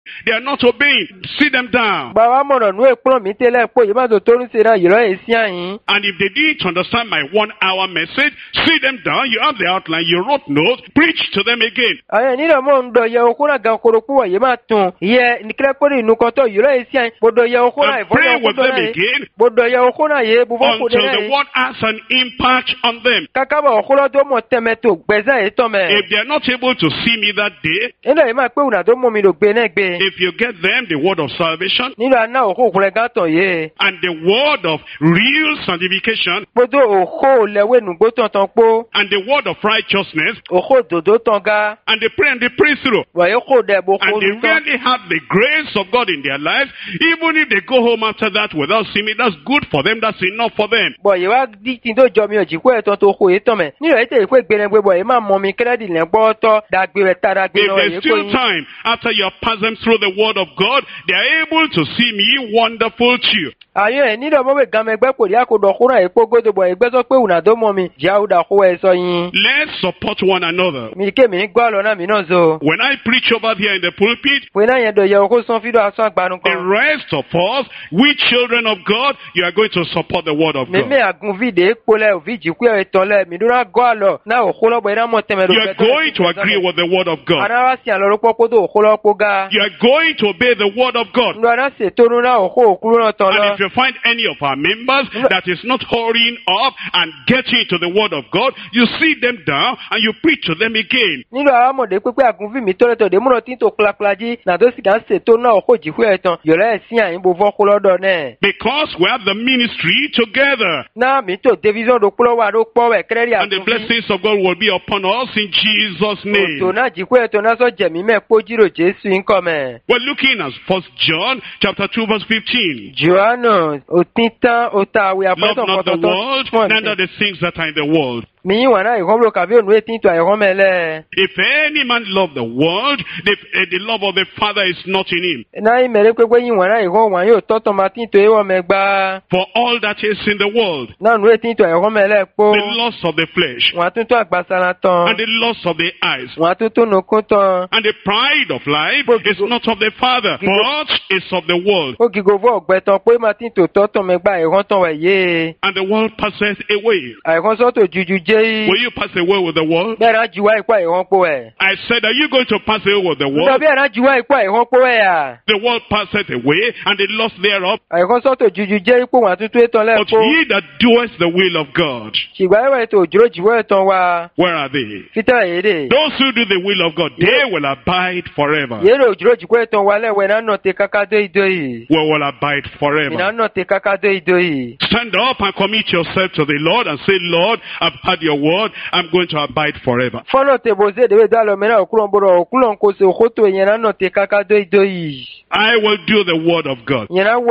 They are not obeying. Sit them down. Bàbá mọ̀nà nú èkúrọ̀ mi tẹ́lẹ̀ pé yìí má tó tó ń ṣe náà yìí lọ́yẹ̀ sí àyín. And if they didn't understand my 1 hour message, sit them down. You have the outline. You wrote notes. Preach to them again. Àwọn ènìyàn mọ̀ ń dọ̀ yẹ okó náà gan koropó wọ̀ yìí máa tún. Yẹ nìkẹ́lẹ́ pé inú kan tó yìí lọ́yẹ̀ sí àyín. Gbọdọ̀ yẹ okó náà And pray ìfọ́nà okó with tó them náà yẹ. again Gbọdọ̀ yẹ okó náà yẹ bùbọ́ kó dé until náà the yẹ. word has an impact on them. Kákábọ̀ okó lọ́dọ̀ mọ̀ tẹ́mẹ̀ tó gbẹ̀sẹ̀ yìí tọ́ mẹ́. If they are not able to see me that day, Nílò yìí máa pé òun àdó mú mi lò gbé náà gbé. if you get them the word of salvation Nílò àná òkú òkúrẹ́ gátọ̀ yé. and the word of real sanctification Gbọdọ̀ òkó lẹ́wé nùgbó tọ̀tàn pó. and the word of righteousness Òkó dòdó tán ga. and they pray and they pray through, Wọ̀nyí kò dẹ̀ bó kó and they lù tán. really have the grace of God in their lives, even if they go home after that without seeing me, that's good for them, that's enough for them. Bọ̀ yìí wá dí tí tó jọ mi ò jí kó ẹ̀tọ́ tó kó yìí tán mẹ́. Nílò yìí tẹ̀lé pé gbẹ̀rẹ̀ gbé bọ̀ yìí máa mọ mi kẹ́lẹ́dì lẹ́ gbọ́ tọ́ dàgbé rẹ̀ tara gbé If lọ there's yìí kó still yín. time after you have passed them through the word of God, they are able to see me wonderful too. Àyọ̀ ẹ̀ nílò mọ́ bẹ̀ gan mẹ́gbẹ́ kò rí àkódọ̀ kúrò àìpó gbọ́dọ̀ bọ̀ ìgbẹ́ sọ pé òun àdó mọ́ mi jẹ́ àwùdà kó ẹ̀ sọ yín. Let's support one another. Mi ké mi ní gbọ́ àlọ́ náà mi náà zo. When I preach over here in the pulpit, Pé náà yẹn dọ̀ yẹ okó sán fídọ̀ aṣọ àgbàánu the kan. rest of us, we children of God, you are going to support the word of Mímí God. àgùn fìdí èpolẹ̀ òfìjì kú ẹ̀ tán lẹ̀ mí dúró gọ́ àlọ́ náà òkú lọ́bọ̀ iná mọ̀ tẹ̀mẹ̀ You are going to agree with the word of God. Anáwá sí àlọ́ lọ́pọ̀ kó tó òkú lọ́pọ̀ ga. You are going to obey the word of God. Ndu aná ṣètò nínú náà òkú òkú náà tán lọ. And if you find any of our members that is not hurrying up and getting to the word of God, you sit them down and you preach to them again. Nílò àwọn ọmọdé pípé àgùn fíìmì tọ́lẹ̀tọ̀ dé múlò tí ń tò kúlákúlájí nàdó sì kà ń ṣètò náà òkú jìkú ẹ̀ tán yọ̀rọ̀ ẹ̀ sí àyìnbó fọ́kú lọ́dọ̀ náà. Because we have the ministry together. Náà mi tó division ló kúlọ̀ wà ló pọ̀ wẹ̀ kẹ́rẹ́rì And the àgùn fíìmì. blessings of God will be upon us in Jesus' name. Òtò náà jìkú ẹ̀ tán náà sọ jẹ̀mí mẹ́ kó jírò Jésù ń kọ́ mẹ́. We're looking at 1 John chapter 2 verse 15. Jòhánù òtítàn òtà àwẹ̀ Love àpẹtàn not the world, neither pọ̀tọ̀tọ̀. the things that are in the world. Mi yín wà náà ìkọ́múlò kàbí ònú etí tó àìkọ́ mẹ́lẹ̀. If any man love the world, the love of the Father is not in him. Náà ìmẹ̀rẹ̀ pépé yín wà náà ìkọ́ wà yóò tọ́tọ̀ máa tí tó éwọ́ mẹ́gbà. For all that is in the world, Náà nú etí tó àìkọ́ mẹ́lẹ̀ pó. the lust of the flesh, Wọ́n á tún tó àgbàsára tán. and the lust of the eyes, Wọ́n á tún tó nùkún tán. and the pride of life is not of the Father, but is of the world. Ó gígo fún ọ̀gbẹ́tàn pé máa tí tó tọ́tọ̀ mẹ́gbà àìkọ́ tán wẹ̀ yé. And the world passeth away. Àìkọ́ sọ́tò juju jẹ́. Will you pass away with the world? Bẹ́ẹ̀ náà juwá ìpá àìkọ́ pọ̀ ẹ̀. I said, are you going to pass away with the Nígbà world? bẹ́ẹ̀ náà juwá ìpá àìkọ́ pọ̀ ẹ̀ à. The world passeth away, and the lust thereof. Àìkọ́ sọ́tò juju jẹ́ ipò wọn àtúntò ètò But lẹ́ẹ̀kọ́. he that doeth the will of God, Ṣùgbọ́n ẹ̀wẹ̀ ètò òjòrò jùwọ́ ẹ̀tàn wa. where are they? Fítà èdè. Those who do the will of God, they will abide forever. Yẹ́rọ òjòrò jùwọ́ ẹ̀tàn wa lẹ́wẹ̀ náà nà tẹ káká dé ìdó yìí. We will abide Ìná forever. nà tẹ káká dé ìdó yìí. Stand up and commit yourself to the Lord and say, Lord, I've heard your word. I'm going to abide forever. Fọ́nà tẹ bó ṣe èdèwé dálọ́ mẹ́rin òkúlọ̀ ń bọ̀rọ̀ òkúlọ̀ ń kó ṣe òkótó ìyẹn náà nà tẹ káká dé ìdó yìí. I will do the word of God. Ìyẹn náà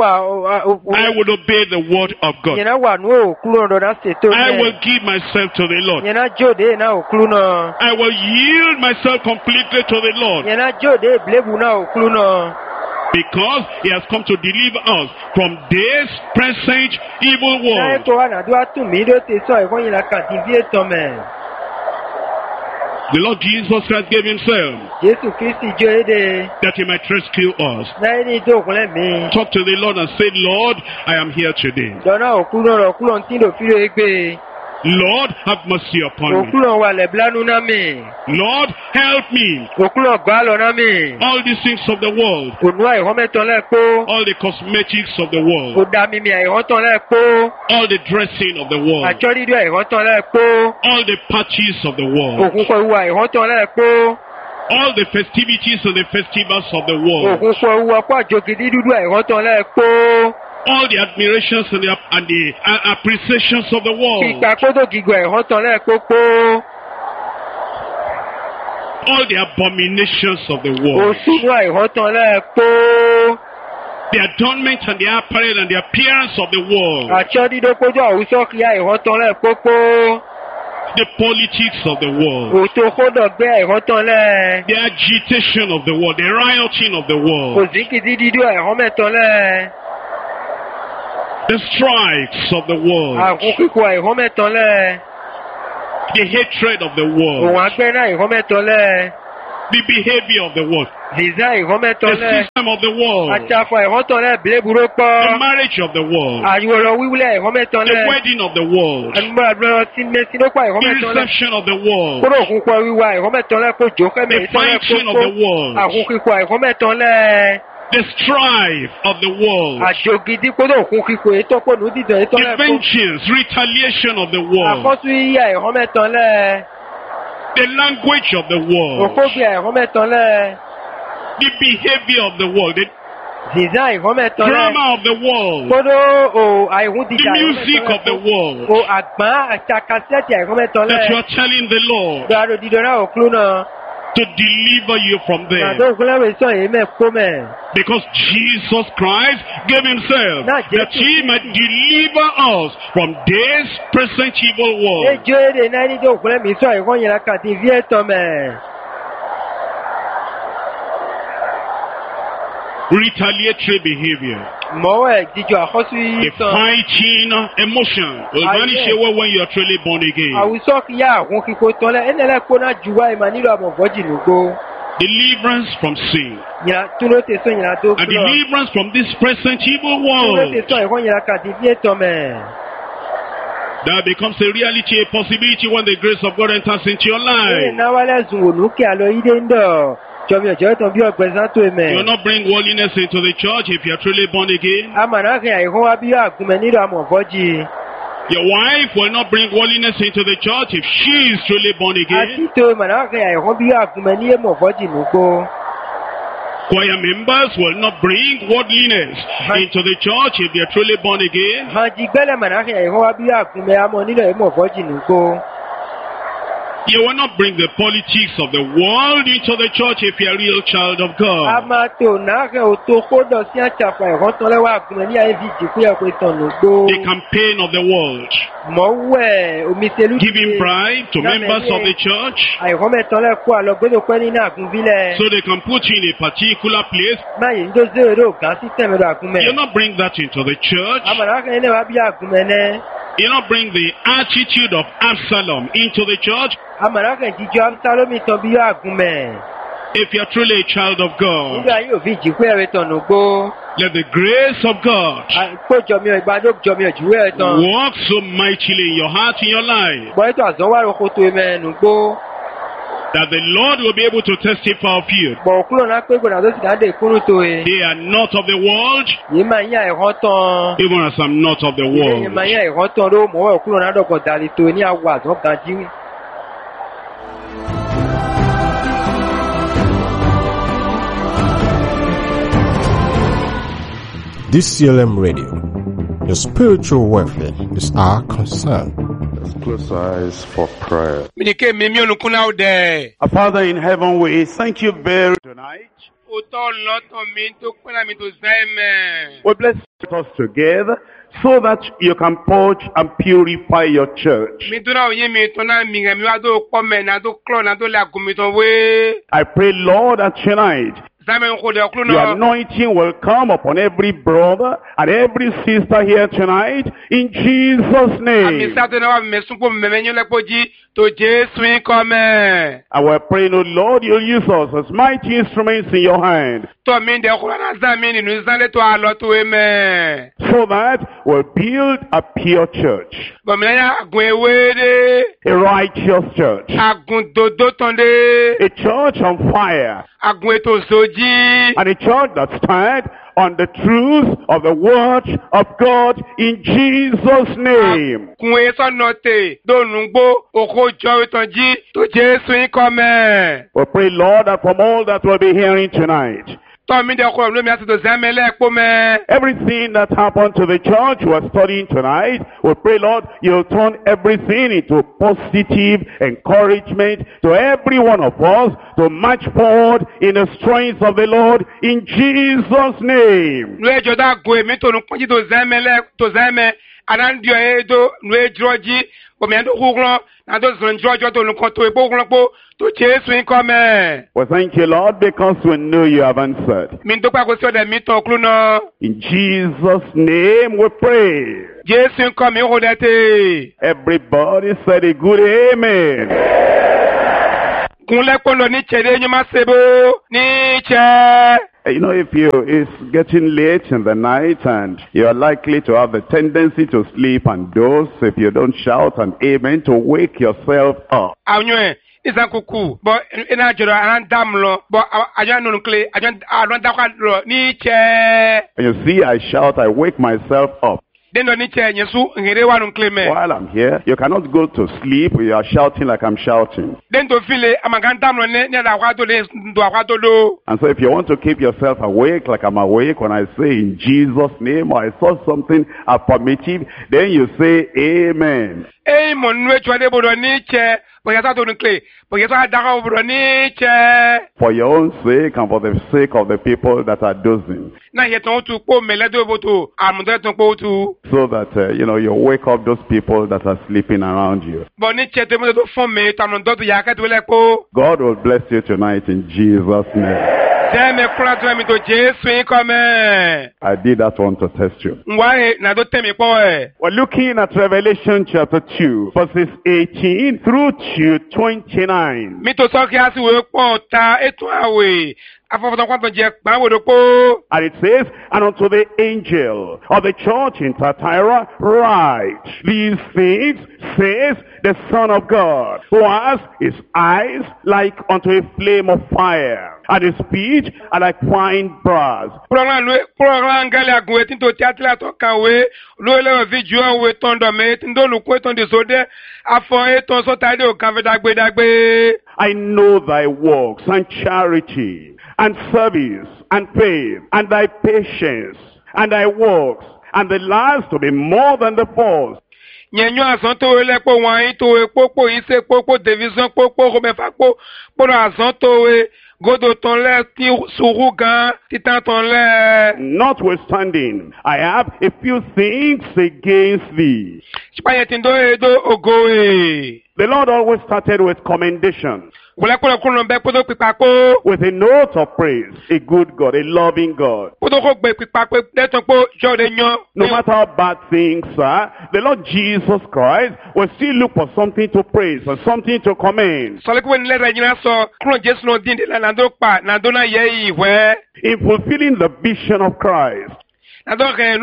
I will obey the word of God. ìyẹn náà wà nú òkúlọ̀ ọ̀dọ̀ náà ṣètò I will yẹn. give myself to the Lord. Ìyẹn náà jóde náà òkúlù náà. I will yield myself completely to the Lord, Ìyẹn náà jóde ìbílẹ̀bù náà òkúlù náà. because he has come to deliver us from this present evil Náà world. ètò wa nàdúrà tún mí ló ti sọ ẹ̀kọ́ yìí la kà dín bí ètò mẹ́. The Lord Jesus Christ gave himself Jésù Kristi jó èdè. that he might rescue us. Náà ní ìdókòlẹ̀ mi. Talk to the Lord and say, Lord, I am here today. Dọ́nà òkúlọ̀ rọ̀ òkúlọ̀ ń tí lò fílò égbé. Lord, have mercy upon me. Òkúlọ̀ wà lẹ̀bílánú náà mi. Lord, help me. Òkúlọ̀ gbá lọ náà mi. All these things of the world, Ònú àìhọ́ mẹ́tọ́ lẹ́ẹ̀kọ́. all the cosmetics of the world, Òdà mímí àìhọ́ tán lẹ́ẹ̀kọ́. all the dressing of the world, Àjọ dídú àìhọ́ tán lẹ́ẹ̀kọ́. all the patches of the world, Òkúnkọ̀ ìwà àìhọ́ tán lẹ́ẹ̀kọ́. all the festivities and the festivals of the world, Òkúnkọ̀ ìwà pọ̀ àjòkè dídú àìhọ́ tán lẹ́ẹ̀kọ́. all the admirations and the appreciations of the world, Pípa kódò gígùn àìhọ́ tán lẹ́ẹ̀kọ́. all the abominations of the world, Òsùnú àìhọ́ tán lẹ́ẹ̀kọ́. the adornment and the apparel and the appearance of the world, Àjọ dídó kójú àwùjọ kí àìhọ́ tán lẹ́ẹ̀kọ́. the politics of the world, Òtò kódò gbé àìhọ́ tán lẹ́ẹ̀. the agitation of the world, the rioting of the world, Òsìkìdí dídú àìhọ́ mẹ́tọ́ lẹ́ẹ̀. the strikes of the world, Àkókò àìhọ́ mẹ́tọ́ lẹ́ẹ̀. the hatred of the Òun world, àgbẹ̀ náà àìhọ́ mẹ́tọ́ lẹ́ẹ̀. the behavior of the world. Visa ìrọ́mẹ́tọ́ the lẹ́. system of the world, Àtsàfọ̀ ìrọ́tọ̀ lẹ́ bìlẹ́bùrọ̀ the pọ̀. marriage of the world, Àyùwọ̀lọ̀ wíwúlẹ̀ ìrọ́mẹ́tọ́ the lẹ́. wedding of the world, Ànúmọ̀ràn tí mẹ́sìnópa the ìrọ́mẹ́tọ́ lẹ́. reception of the world, Kóró òkúnkọ wíwá ìrọ́mẹ́tọ́ lẹ́ kó jò kẹ́mẹ́ the ìtọ́lẹ̀ fighting of kókó. the world, Àkókíkọ ìrọ́mẹ́tọ́ lẹ́. the strife of the world, Àjò gidi kóró òkúnkíkọ ìtọ́pọ̀nù dídọ̀ the ìtọ́lẹ̀ kó. vengeance, retaliation of the world, Àkọ́tù yíyá ìrọ́mẹ́tọ́ lẹ́. the language of the world, Òkógbé ìrọ́mẹ́tọ́ lẹ́. the behavior of the world, the Visa ìrọ́mẹ́tọ́ lẹ́. drama of the world, Kóró o àìhún the dídà music of the world, o àgbọ̀n àtàkàsẹ́tì ìrọ́mẹ́tọ́ that you lẹ́. are telling the Lord Gbàdọ̀ dídọ̀ náà òkúlù náà. to deliver you from Gbàdọ̀ them. òkúlù náà sọ èyí mẹ́ kó mẹ́. Because Jesus Christ gave himself Not that just- he might deliver us from this present evil world. Ejò èdè náà ní tó òkúlù mi sọ ìrọ́ yẹn kàtí fi ẹ̀tọ́ mẹ́. Retaliatory behavior, Mọ̀wọ́ ẹ̀ jíjọ àkọ́sù yìí the tán. fighting emotion will Aye. vanish away when you are truly born again. Àwùsọ kì í yá àkún kíkó tán lẹ́. Ẹnẹ́lẹ́ kó náà jù wá ìmọ̀ nílò àmọ̀fọ́jì lógó. Deliverance from sin Yìnyín tó ló ti sọ yìnyín tó and kúrò. deliverance from this present evil Tó ló world. ti sọ ìrọ́ yẹn kàtí fi ẹ̀tọ́ mẹ́. That becomes a reality, a possibility when the grace of God enters into your Ẹ̀yìn life. náà wálẹ̀ zùn òlùkẹ́ àlọ́ yìí dé ń dọ̀. Jọmi ọ̀jọ́ ìtàn bí ọ̀gbẹ́sán tó You will mẹ́. not bring worldliness into the church if you are truly born again. Amànà kìí àìkún wá bí àgùnmẹ̀ nílò àmọ̀fọ́jì. Your wife will not bring worldliness into the church if she is truly born again. Àtìtò mànà kìí àìkún bí àgùnmẹ̀ ní èmọ̀fọ́jì lógbó. Choir members will not bring worldliness into the church if they are truly born again. Hànjì gbẹ́lẹ̀ mànà kìí àìkún wá bí àgùnmẹ̀ àmọ̀ nílò èmọ̀fọ́jì lógbó. You will not bring the politics of the world into the church if you are a real child of A God. máa tò náà kẹ́ ò tó kódọ̀ sí àtsàfà ìrántán lẹ́wọ̀ àgùnmẹ̀ ní àyè fi jìkú ẹ̀kọ́ ìtàn lógbó. The campaign of the world, Mọ̀wẹ́ omiselu giving bribe to members of the church àìkọ́mẹ̀tàn lẹ́kọ́ àlọ́ gbọ́dọ̀ pẹ́ nínú àgùnbílẹ̀. so they can put you in a particular place. Máa yìí ń tó zéèrè ògá sí tẹ̀mẹ̀rọ àgùnmẹ̀. You not bring that into the church. Àmàlà kẹ́ ilé wa bí àgùnmẹ̀ náà. You not bring the attitude of Absalom into the church. Àmàlà kẹ́ jíjọ Absalomi tán bí àgùnmẹ̀. If you are truly a child of God, Nígbà yóò fi jìkú ẹ̀rẹ́ tàn lógbó. let the grace of God Àkójọmi ìgbàdó jọmi ìjúwé ẹ̀ tán. work so mightily in your heart, in your life, Bọ́ ètò àzọ́wá roko tó ẹ̀mẹ̀ lógbó. that the Lord will be able to testify of you. Bọ̀ kúrò náà pé gbọ̀dọ̀ tó sì dáńdé ìkúrú tó e. They are not of the world, Yìí máa yá ẹ̀họ́ tán. even as I'm not of the Yìí world. máa yá ẹ̀họ́ tán ló mọ̀wọ́ kúrò náà dọ̀gọ̀ dàlí tó ní àwọ̀ àzọ́gàjí. DCLM Radio. Your spiritual welfare is our concern. Let's close our eyes for prayer. Minike mi olùkún náà dẹ̀. Our Father in heaven, we thank you very tonight. Òótọ́ lọ́tọ̀ mi tó pẹ́lá mi tó sẹ́mẹ̀. We bless us together so that you can purge and purify your church. Mi dúró òye mi tán náà mi rẹ̀ mi wá tó pọ́ mẹ́ náà tó kúrọ̀ náà tó lè àgùn mi tán wé. I pray, Lord, that tonight Sámi ń kó dẹ̀ kúrò your náà. anointing will come upon every brother and every sister here tonight in Jesus' Àmì name. sátẹ̀ náà wà mẹ́sùn pò mẹ́mẹ́ yín lẹ́pọ̀ jí tó Jésù yín kọ́ mẹ́. And we're praying, oh Lord, you'll use us as mighty instruments in your hand Tọ́ mi dẹ̀ kúrò náà sámi nínú sálẹ̀ tó àlọ́ tó wé mẹ́. so that we'll build a pure church, Bọ̀mìnira yà àgùn ewé dé. a righteous church, Àgùn dòdó tán dé. a church on fire, Àgùn ètò sójí. and a church that stands on the truth of the word of God in Jesus' name. Àgùn èsọ̀nà tè dónúgbó òkò jọ ìtàn jí tó Jésù yín kọ́ mẹ́. We pray, Lord, that from all that we'll be hearing tonight, Tọ́mi dẹ̀ kúrò lómi àti tó sẹ́mi lẹ́ẹ̀kọ́ mẹ́. everything that happened to the church we're studying tonight, we pray, Lord, you'll turn everything into positive encouragement to every one of us to march forward in the strength of the Lord in Jesus' name. Nú ẹjọ́ dá gun èmi tó nu pọ́njí tó sẹ́mẹ́ adáńdíọ̀ ẹ̀ẹ́dọ́ nú ẹjọ́ jí omi ẹ̀dọ́ kúrọ́ náà tó sọ̀rọ̀ njọ́ ọjọ́ tó nu kan tó epo kúrọ́ pọ̀ tó Jésù yín kọ́ mẹ́. We thank you, Lord, because we know you have answered. Mi tó pàkó sí ọ̀dẹ̀ mi tán kúrú náà. In Jesus' name we pray. Jésù yín kọ́ mi kó dẹ́ tè. Everybody said a good amen. kunle kono ni chere nyuma sebo ni che. You know, if it's getting late in the night and you're likely to have the tendency to sleep and doze, if you don't shout an amen to wake yourself up. Anywe isan kuku bo ina joro an damlo bo ajan nukle ajan alon dakwa ni che. And you see, I shout, I wake myself up. Dendo ni che nyesu ngere wa nukle me. While I'm here, you cannot go to sleep. You are shouting like I'm shouting. Dendo file amagandamlo ne da kwa to le ndo kwa to lo. And so if you want to keep yourself awake like I'm awake, when I say in Jesus' name or I saw something affirmative, then you say amen. Mon nwe chwade bodo ni che. For your own sake and for the sake of the people that are dozing. So that, you wake up those people that are sleeping around you. God will bless you tonight in Jesus' name. I did that one to test you. We're looking at Revelation chapter 2, verses 18 through to 29. And it says, and unto the angel of the church in Thyatira write, these things says the Son of God, who has his eyes like unto a flame of fire, and his feet are like fine brass. I know thy works and charity, and service, and faith, and thy patience, and thy works, and the last to be more than the first. Nyenyo azonto ele po wan to e popo ise popo division popo romefa po pono azonto e godo ton le ti suru gan titan ton le. Notwithstanding, I have a few things against thee. The Lord always started with commendation. With a note of praise, a good God, a loving God. No matter how bad things are, the Lord Jesus Christ will still look for something to praise, for something to commend. In fulfilling the vision of Christ and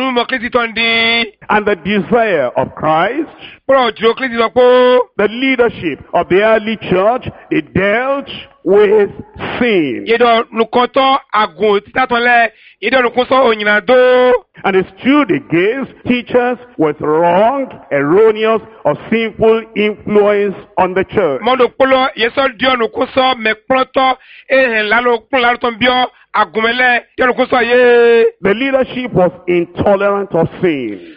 the desire of Christ, the leadership of the early church, they dealt with sin. And it stood against teachers with wrong, erroneous, or sinful influence on the church. The leadership was intolerant of sin.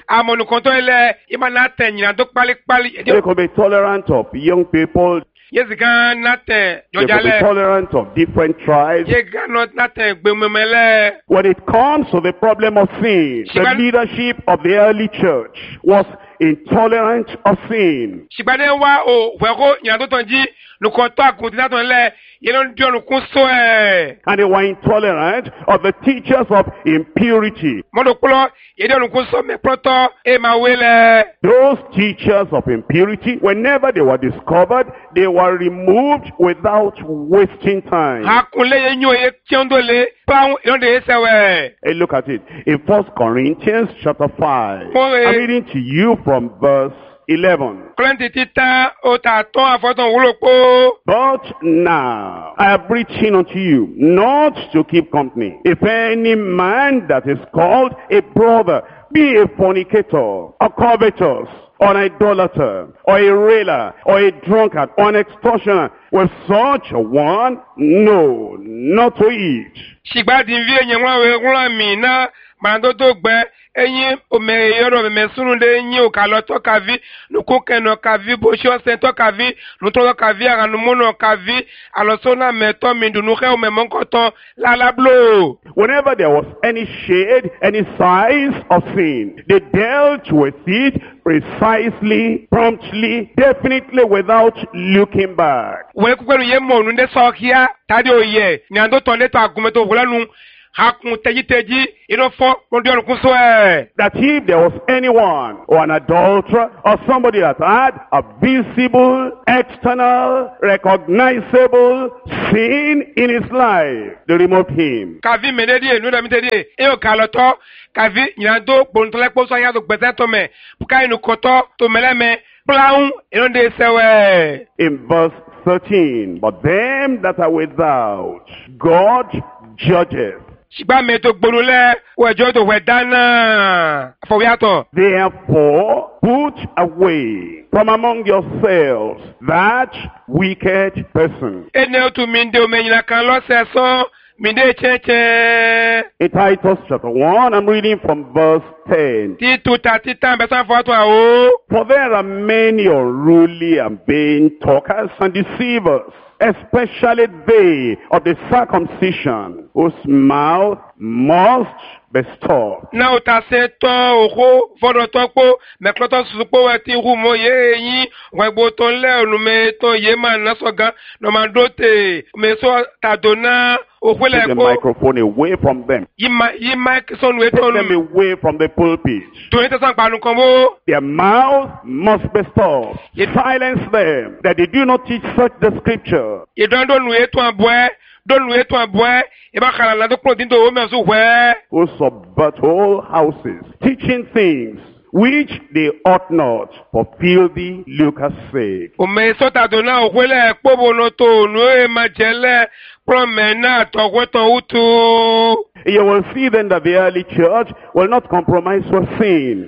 They could be tolerant of young people. They could be tolerant of different tribes. When it comes to the problem of sin, the leadership of the early church was intolerant of sin. And they were intolerant of the teachers of impurity. Those teachers of impurity, whenever they were discovered, they were removed without wasting time. Hey, look at it. In 1 Corinthians chapter 5, I'm reading to you from verse 11. But now I have written unto you not to keep company, if any man that is called a brother be a fornicator, a covetous, or an idolater, or a railer, or a drunkard, or an extortioner, with such a one, no, not to eat. Enyi omeyoro mesunde nyi okaloto kavi nukukeno kavi bosho sento kavi nutolo kavi aranumono kavi alosona meto mindunuke omemonkoto lalablo. Whenever there was any shade, any signs of sin, they dealt with it precisely, promptly, definitely, without looking back. Wekukwenu yemo nunde sokia tadi oye nyando tonde to agumeto hulanu hakun teji ino fo mo di orun so e. That if there was anyone or an adulterer or somebody that had a visible, external, recognizable sin in his life, they removed him. Kavi menedi enu na mitedi e o kaloto kavi nyando bontole po so ya do gbete to me puka inu koto to meleme plaun eno de sewe. In verse 13, but them that are without, God judgeth. Shigba me to gborule wejo to wedana fowiato. Therefore, put away from among yourselves that wicked person. Ene otu minde o menyina kan lo seso minde cheche. In Titus chapter 1, I'm reading from verse 10. Titu tatita besan fo to o. For there are many unruly and vain talkers and deceivers, especially they of the circumcision, whose mouth must be stopped. Na utase to oho fodo to po mekloto supo ati humo ye yin wegbo to le onume to ye man na soga no mandote meso tadona Take the microphone away from them. Take them away from the pulpit. Their mouth must be stopped. Silence them, that they do not teach such the scripture. Who subvert whole houses, teaching things which they ought not, for filthy lucre's sake. You will see then that the early church will not compromise with sin.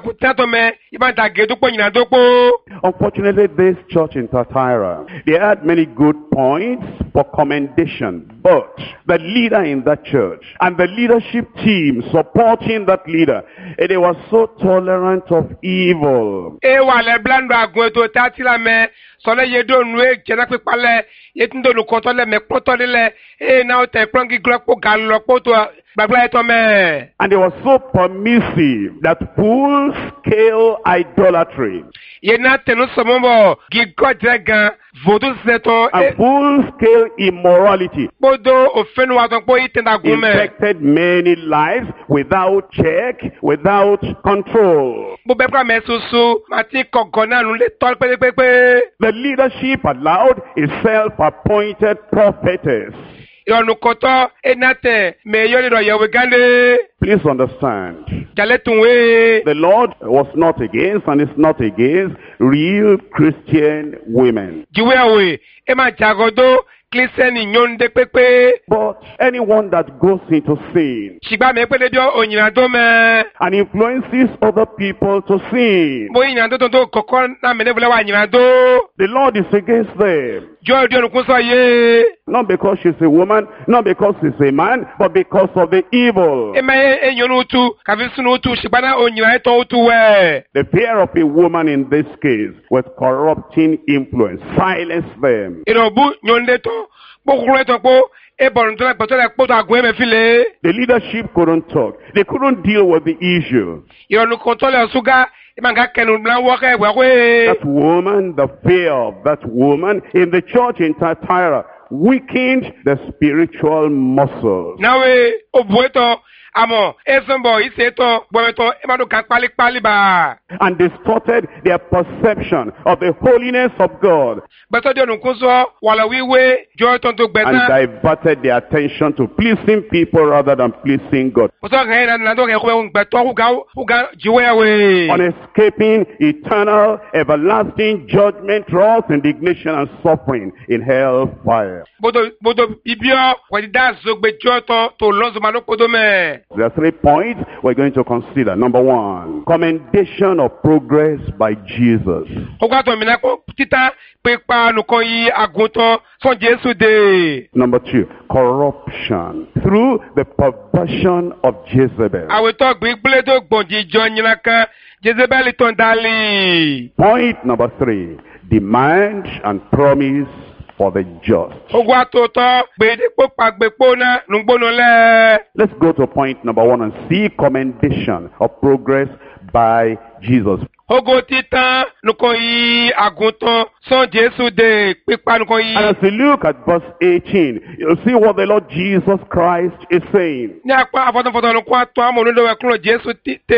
Unfortunately, this church in Thyatira, they had many good points for commendation, but the leader in that church and the leadership team supporting that leader, they were so tolerant of evil. Sole yedo nwe jena pe pale yetindo lu kontole me potole na o te prangi glopo gallopo to gbagba eto me. And they were so permissive that full-scale idolatry yena tenu somombo gigo jegan vodu seto and full-scale immorality bodo ofenu wa ton po itenda gume infected many lives without check, without control. Bo be pra mesusu mati kogona nu le tol pepepe. The leadership allowed a self-appointed prophetess. Please understand, the Lord was not against and is not against real Christian women. But anyone that goes into sin and influences other people to sin, the Lord is against them. Not because she's a woman, not because she's a man, but because of the evil. The fear of a woman in this case with corrupting influence. Silence them. The leadership couldn't talk. They couldn't deal with the issue. That woman, the fear of that woman in the church in Thyatira weakened the spiritual muscles. And distorted their perception of the holiness of God. And diverted their attention to pleasing people rather than pleasing God. On escaping eternal, everlasting judgment, wrath, indignation, and suffering in hell fire. There are 3 points we're going to consider. Number 1, commendation of progress by Jesus. Number 2, corruption through the perversion of Jezebel. Point number 3, demand and promise for the just. Let's go to point number 1 and see commendation of progress by Jesus. Ogo titan nukon yi àgùntàn son Jésù de pípa nukon And yi. as we look at verse 18, you'll see what the Lord Jesus Christ is saying. Ní apá afọ́tọ́fọ́tọ́ nukun atọ́ àmọ́ olódò ẹ̀kúrò Jésù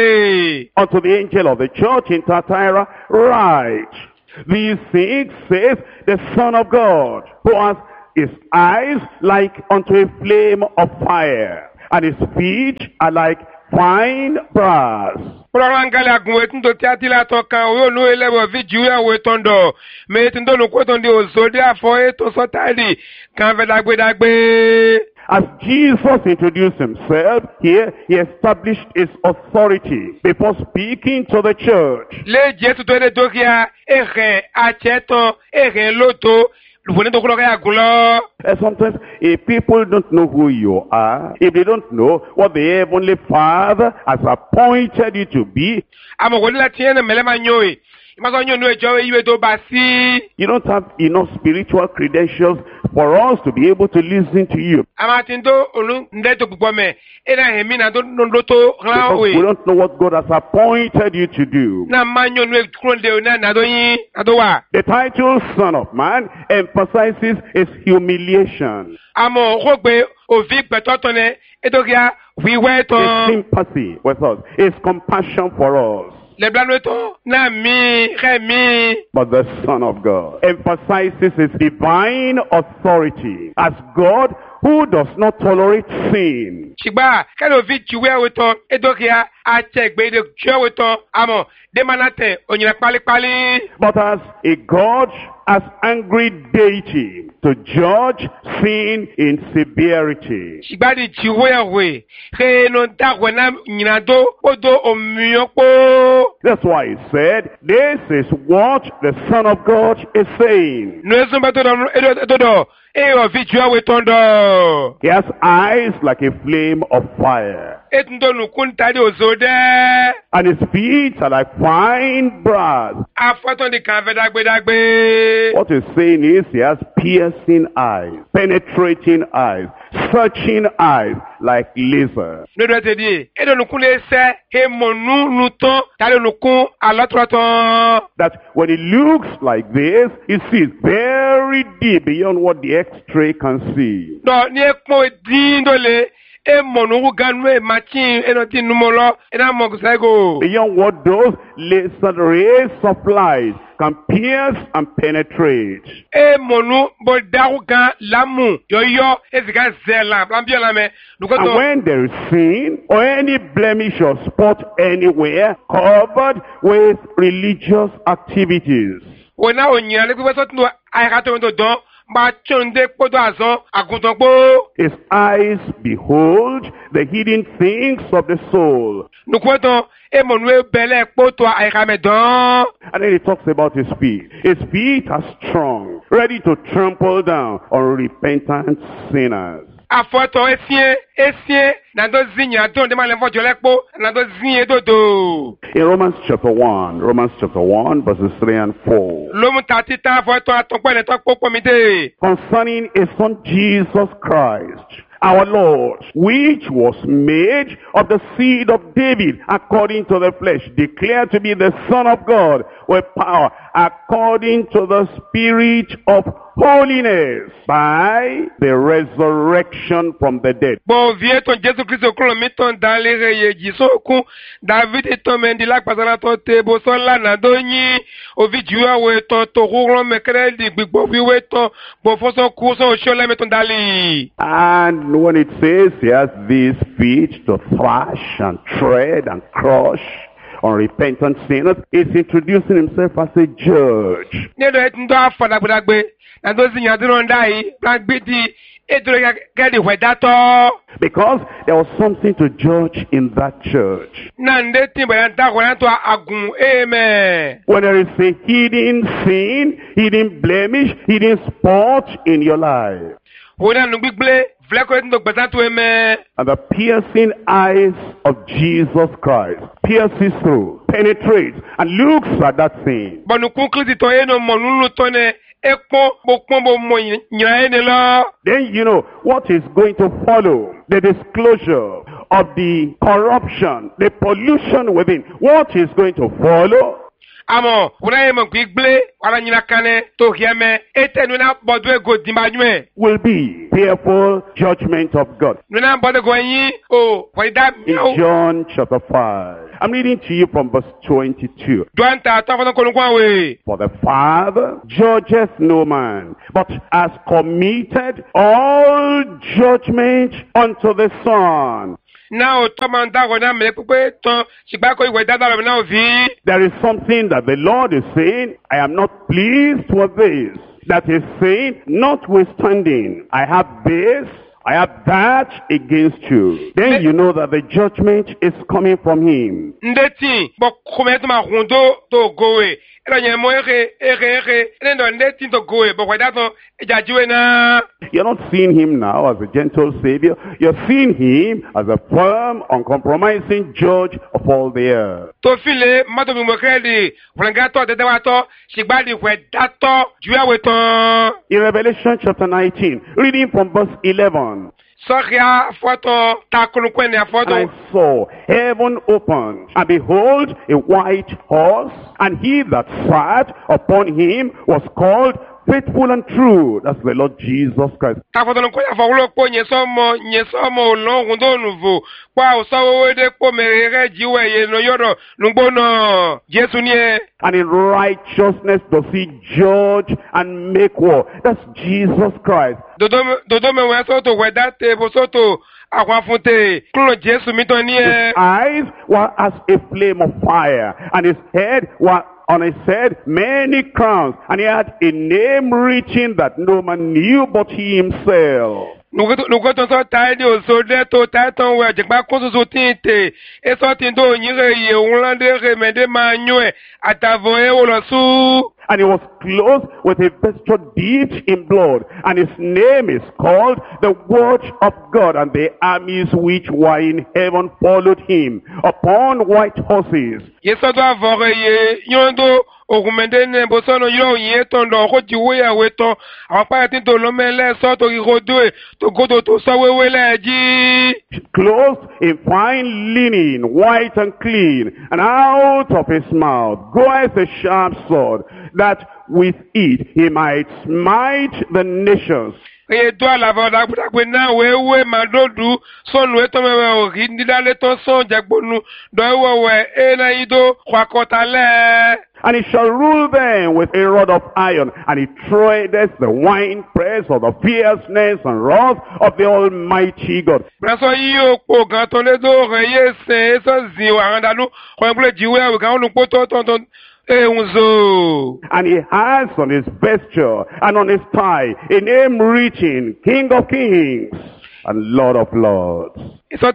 títè. Unto the angel of the church in Thyatira, write, these things says the Son of God, who has his eyes like unto a flame of fire, and his feet are like fine brass. Prolangale agunwe tundo tí a ti la tọ́ kan òwe olú ẹlẹ́wọ̀ fi jù ẹ̀wọ̀ tọ́ndọ̀. Mẹ́tí tó nukú tó ń di òzòdì àfọ ètò sọ́tàlì kan fẹ́ dàgbédàgbé. As Jesus introduced himself here, he established his authority before speaking to the church. Lé Jésù tó dé dókíá ẹ̀hẹ̀ àtsẹ́tàn ẹ̀hẹ̀ lóto lùfòní tó kúrò kẹ́ àgùn lọ. Sometimes, if people don't know who you are, if they don't know what the Heavenly Father has appointed you to be, Àmọ̀ kò ní láti yẹn mẹ́lẹ́ máa yọ ẹ̀. Ìmọ̀sán yóò nú ẹjọ́ ìwé tó bá sí. you don't have enough spiritual credentials for us to be able to listen to you. Àmọ́ àti ń tó olú ǹdẹ́ tó gbogbo mẹ́. Ẹ̀dá ẹ̀mí náà tó ló tó rán Because we òwe. don't know what God has appointed you to do. Náà máa yọ nú ẹ̀kúrò ǹdẹ́ òun náà nàdó yín nàdó wà. The title Son of Man emphasizes his humiliation, Àmọ́ kó gbé òfin pẹ̀tọ́ tán ní ètòkíá wíwẹ́ his tán. sympathy with us, his compassion for us. Lẹ́bílánú tán náà mí kẹ́ mí. But the Son of God emphasizes his divine authority as God who does not tolerate sin. Ṣùgbọ́n kẹ́lẹ́ òfin jùwé ẹ̀wò tán ètòkíá àtẹ̀gbẹ́dẹ jù ẹ̀wò tán. Àmọ́ dèmánátẹ̀ òyìnbó pálípálí. But as a God, as angry deity, to judge sin in severity. Ṣùgbọ́n jùwé ẹ̀wò kẹ́nu dàgbẹ́ náà nyìnàdó ó dó òmìnira pọ̀. That's why he said, this is what the Son of God is saying. Nu esun bẹ tó dọ̀ òfin jù ẹ̀wò tán dọ̀. He has eyes like a flame of fire, Ètò tó nùkún tàdé òzò dẹ́. and his feet are like fine brass. Afọ́tọ́ ni kàn fẹ́ dàgbédàgbé. What he's saying is he has piercing eyes, penetrating eyes, searching eyes like laser. Lódò ẹ̀ tẹ̀lé èdè nùkún lè sẹ́ èmọ̀nù nùtán tàdé nùkún àlọ́tọ̀ọ̀tàn. That when he looks like this, he sees very deep beyond what the X-ray can see. Dọ̀ ní ẹ̀pọ̀ díndọ̀lẹ̀ èmọ̀nù wù ganu ẹ̀ màchín ẹ̀nà tí numọ̀ lọ ẹ̀nà mọ̀gùsẹ́gò. Beyond what those laser rays of light can pierce and penetrate. Èmọ̀nù bọ̀ dáhùn gan lámù yọ̀yọ̀ èsì kan zẹ̀ làbíọ̀ lámẹ́. And when there is sin or any blemish or spot anywhere covered with religious activities, Wọ́n náà òyìn alẹ́ pípẹ́ sọ́tún àyíká tó ń tó dán bá tíọ́ndé kpọ́dọ̀ àzọ́ àgùntàn pọ́. his eyes behold the hidden things of the soul. Nùkúwẹ́tàn èmọ̀nù bẹ̀lẹ̀ kpọ́tọ̀ àyíká mẹ́ dán. And then he talks about his feet. His feet are strong, ready to trample down unrepentant sinners. Afọ́tọ̀ esien nàdó zinyà tó ndé máa lè fọ́jọ́ lẹ́kpọ́ nàdó zinyè dòdò. In Romans chapter 1, verses 3 and 4. Lómú ta títà afọ́tọ̀ àtọ́pẹ́ lẹ́tọ́ kpọ́kpọ́ mi dé. Concerning his son Jesus Christ, our Lord, which was made of the seed of David according to the flesh, declared to be the Son of God with power, according to the Spirit of holiness, by the resurrection from the dead. Bọ̀ vie tán Jésù Kristo kúrò mi tán dalẹ̀ rẹ̀ yé jì sókun. David tán mẹ́ndì lápàtàlá tán tẹ bó sọ́lá nàdó yín. Òfi jù àwọ̀ tán tó rúrán mẹ́kẹ́rẹ́ di gbígbọ́ wíwé tán. Bọ̀ fọ́sọ́ kú sọ́ òṣìṣẹ́ mi tán dalẹ̀. And when it says he has these feet to thrash and tread and crush unrepentant sinners, he's introducing himself as a judge. Nínú ẹ̀ tí ń dọ́ àfọ̀dàgbàdàgbé. Nàdó zinyà dúró ń dá yìí. Gbàgbédì ètò gẹ́gẹ́ ìwẹ̀ dátọ́. Because there was something to judge in that church. Náà ndé tí bẹ̀rẹ̀ dákọ̀ náà tó àgùn èèmẹ̀. When there is a hidden sin, hidden blemish, hidden spot in your life, Wọ́n náà nù gbígbé fúlẹ́kọ̀ọ́ tí ń gbẹ̀sán tó èèmẹ̀. and the piercing eyes of Jesus Christ pierces through, penetrates, and looks at that sin, Bọ̀nùkún Kristi tọ́ yé nù mọ̀ nínú tọ́ ní ẹ̀pọ́n bó mọ̀ nyìnà yé ni lọ. then you know what is going to follow. The disclosure of the corruption, the pollution within. What is going to follow? Amo, unaye mkigble, wala nyina kane, to hieme, ete nuna bodwe go dimbanywe. will be fearful judgment of God. Nuna bodwe go yin, oh, for that, In John chapter 5, I'm reading to you from verse 22. Duanta, tafano kolungwa we. For the Father judgeth no man, but has committed all judgment unto the Son. Now, Tomanda, when I'm a ton, Shibako, with that, I'm now V. There is something that the Lord is saying, I am not pleased with this. That is saying, notwithstanding, I have this, I have that against you. Then you know that the judgment is coming from him. Ndeti, but comment ma rondo to go away. You're not seeing him now as a gentle savior. You're seeing him as a firm, uncompromising judge of all the earth. In Revelation chapter 19, reading from verse 11. And I saw heaven opened, and behold, a white horse, and he that sat upon him was called Faithful and True. That's the Lord Jesus Christ. And in righteousness does he judge and make war. That's Jesus Christ. His eyes were as a flame of fire, and his head were on his head many crowns, and he had a name written that no man knew but he himself. And he was clothed with a vesture dipped in blood, and his name is called the Word of God, and the armies which were in heaven followed him upon white horses. Clothed in fine linen, white and clean, and out of his mouth goeth a sharp sword, that with it he might smite the nations. And he shall rule them with a rod of iron, and he treadeth the winepress of the fierceness and wrath of the Almighty God. And he has on his vesture and on his thigh a name written, King of Kings and Lord of Lords. Jesus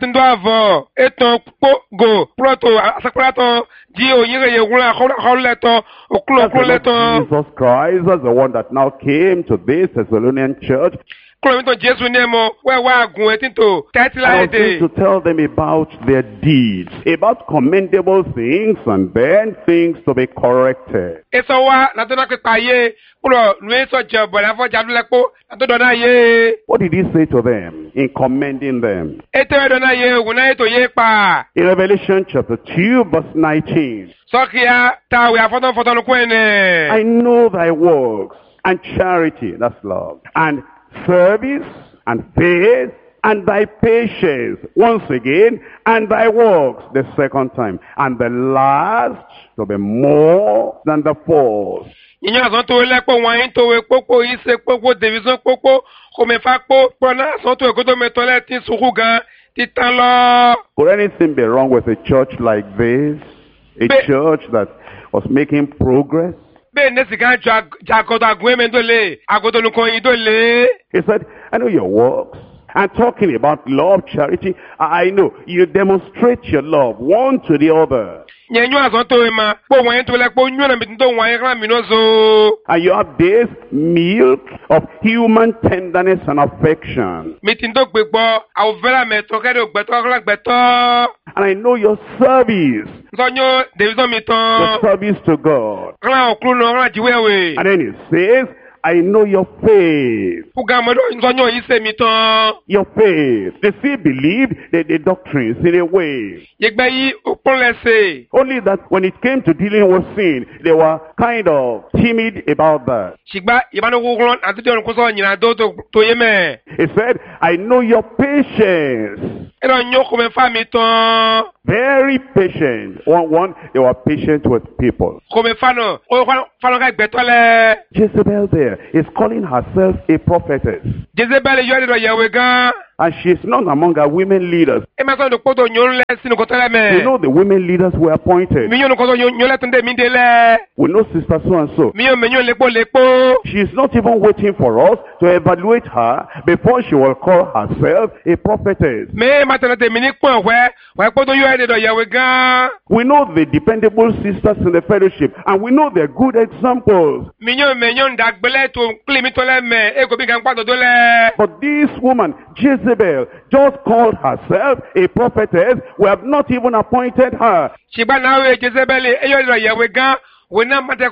Christ is the one that now came to this Thessalonian church. I was going to tell them about their deeds, about commendable things, and then things to be corrected. What did he say to them in commending them? In Revelation chapter 2 verse 19. I know thy works and charity, that's love, and service and faith and thy patience, once again, and thy works the second time, and the last to be more than the first. Could anything be wrong with a church like this? A church that was making progress? He said, I know your works. And talking about love, charity, I know you demonstrate your love one to the other. And you have this milk of human tenderness and affection. And I know your service. Your service to God. And then it says, I know your faith. Your faith. They still believe the doctrines in a way. lẹ́sẹ̀. Only that when it came to dealing with sin, they were kind of timid about that. Ṣùgbọ́n ìbánukúrún àtúntò ìrùnkúsọ ìyìnà tó yé mẹ́. He said, I know your patience. Ẹ̀rọ yóò kó mi fá mi tán. Very patient. One, they were patient with people. Kó mi fá náà, ó fánà ká gbẹ̀tọ́ lẹ̀. Jezebel there is calling herself a prophetess. Jezebel yọ ẹ̀rọ yẹ̀wé gan. And she's not among our women leaders. Ẹ máa sọ ìdókòtò yóò lẹ́ sínú kọ́tọ́ lẹ́ mẹ́. We know the women leaders were appointed. Mi yóò ní kọ́tọ́ yóò lẹ́ tó ń dé mi dé lẹ́. We know Sister so and so. Mi yóò mẹ́yìn lépo. She's not even waiting for us to evaluate her before she will call herself a prophetess. Mi máa tẹ̀lé tèmi ní pọ̀ wẹ́ kọ́tọ́ yóò ẹ̀rọ yẹ̀wé gan. We know the dependable sisters in the fellowship, and we know they're good examples. Mi yóò mẹ́yìn dàgbẹ́lẹ́ tó kílì mi tó lẹ́ mẹ́. Eko bí gan pàtó tó lẹ́. But this woman, Jezebel, just called herself a prophetess. We have not even appointed her. Ṣùgbọ́n náà wẹ̀ Jezebel ẹ̀yọ́ ẹ̀rọ yẹ̀wé gan. When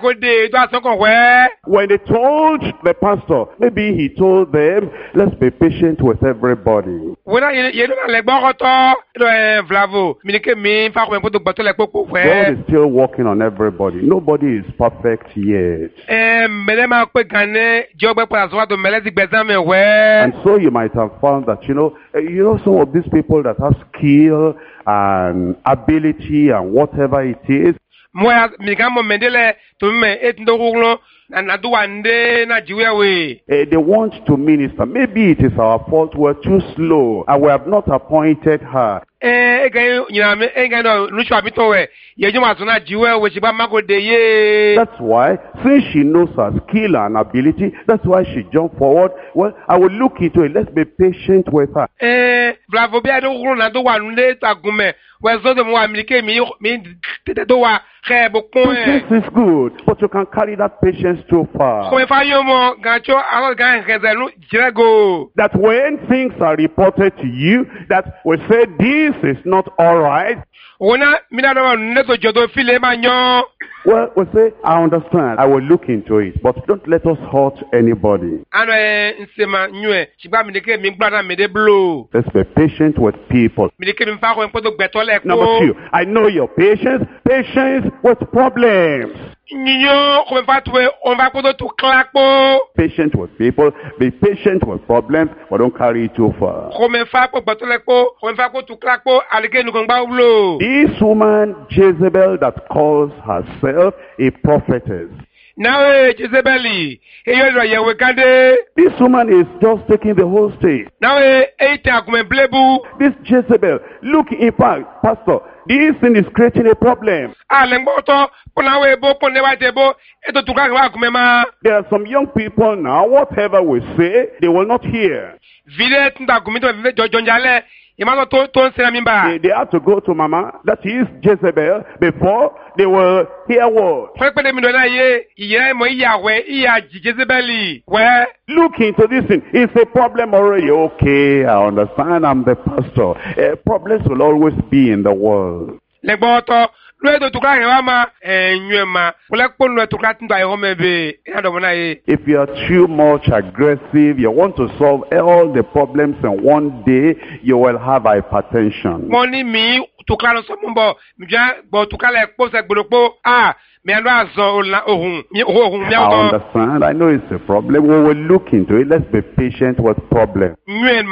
they told the pastor, maybe he told them, let's be patient with everybody. God is still working on everybody. Nobody is perfect yet. And so you might have found that, you know some of these people that have skill and ability and whatever it is, they want to minister. Maybe it is our fault. We're too slow and we have not appointed her. That's why, since she knows her skill and ability, that's why she jumped forward. Well, I will look into it. Let's be patient with her. Patience is good, but you can carry that patience too far. That when things are reported to you, that we say this is not all right, well, we say, I understand. I will look into it, but don't let us hurt anybody. Let's be patient with people. Number two, I know your patience. Patience with problems. Patient with people, be patient with problems, but don't carry it too far. This woman, Jezebel, that calls herself a prophetess. This woman is just taking the whole stage. This Jezebel, look, in fact, Pastor, this thing is creating a problem. There are some young people now, whatever we say, they will not hear. They have to go to Mama, that is Jezebel, before they will hear word. Look into this thing. It's a problem already. Okay, I understand. I'm the pastor. Problems will always be in the world. If you are too much aggressive, you want to solve all the problems in one day, you will have hypertension. I understand. I know it's a problem. We will look into it. Let's be patient with problems. My